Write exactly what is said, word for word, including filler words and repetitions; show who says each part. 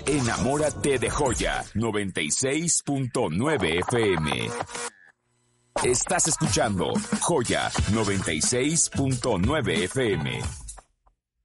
Speaker 1: Enamórate de Joya noventa y seis punto nueve F M. Estás escuchando Joya noventa y seis punto nueve F M.